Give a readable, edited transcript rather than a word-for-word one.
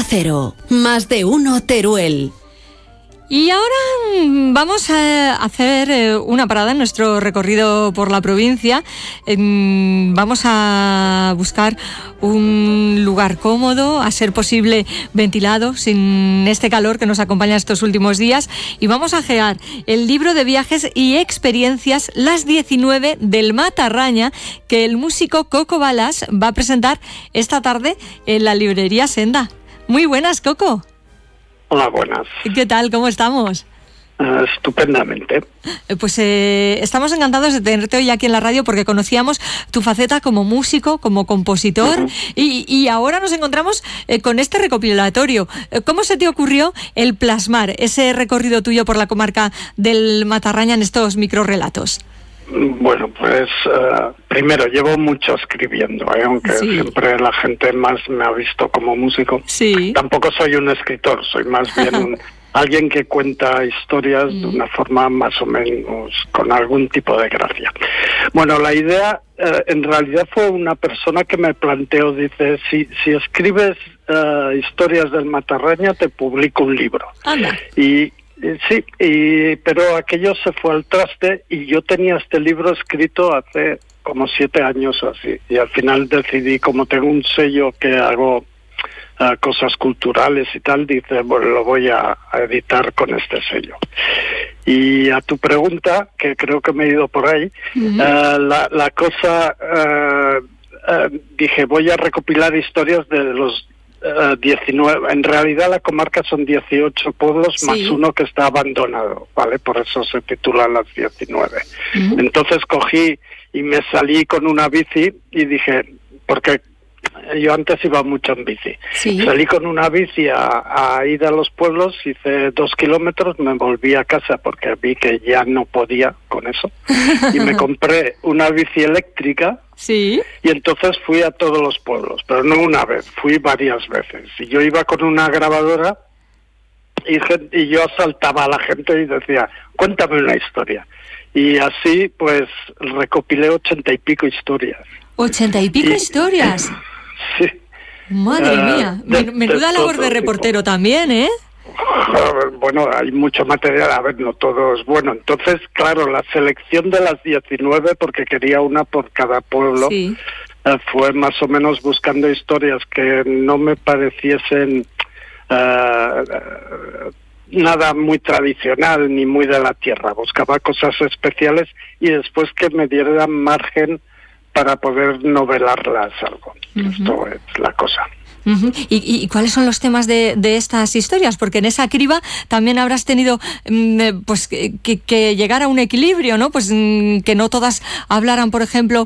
Cero, Más de Uno Teruel. Y ahora vamos a hacer una parada en nuestro recorrido por la provincia. Vamos a buscar un lugar cómodo, a ser posible ventilado, sin este calor que nos acompaña estos últimos días. Y vamos a gear el libro de viajes y experiencias Las 19 del Matarraña, que el músico Coco Balas va a presentar esta tarde en la librería Senda. Muy buenas, Coco. Hola, buenas. ¿Qué tal? ¿Cómo estamos? Estupendamente. Pues estamos encantados de tenerte hoy aquí en la radio porque conocíamos tu faceta como músico, como compositor, y ahora nos encontramos con este recopilatorio. ¿Cómo se te ocurrió el plasmar ese recorrido tuyo por la comarca del Matarraña en estos microrrelatos? Bueno, pues primero llevo mucho escribiendo, aunque siempre la gente más me ha visto como músico. Sí. Tampoco soy un escritor, soy más bien alguien que cuenta historias de una forma más o menos con algún tipo de gracia. Bueno, la idea en realidad fue una persona que me planteó, dice, si escribes historias del Matarraña te publico un libro. Anda. Sí, pero aquello se fue al traste y yo tenía este libro escrito hace como 7 años o así, y al final decidí, como tengo un sello que hago cosas culturales y tal, dice, bueno, lo voy a editar con este sello. Y a tu pregunta, que creo que me he ido por ahí, la cosa, dije, voy a recopilar historias de los 19, en realidad la comarca son 18 pueblos más uno que está abandonado, ¿vale? Por eso se titula Las 19. Entonces cogí y me salí con una bici y dije, porque yo antes iba mucho en bici, salí con una bici a ir a los pueblos, hice 2 kilómetros, me volví a casa porque vi que ya no podía con eso y me compré una bici eléctrica. Sí. Y entonces fui a todos los pueblos, pero no una vez, fui varias veces. Y yo iba con una grabadora y yo asaltaba a la gente y decía, cuéntame una historia. Y así, pues, recopilé 80 y pico historias. ¿80 y pico historias? Sí. Madre mía, menuda labor de reportero también, ¿eh? Bueno, hay mucho material, a ver, no todo es bueno. Entonces, claro, la selección de las 19, porque quería una por cada pueblo, fue más o menos buscando historias que no me pareciesen nada muy tradicional ni muy de la tierra. Buscaba cosas especiales y después que me dieran margen para poder novelarlas algo. Esto es la cosa. ¿Y cuáles son los temas de estas historias? Porque en esa criba también habrás tenido pues que llegar a un equilibrio, ¿no? Pues que no todas hablaran, por ejemplo,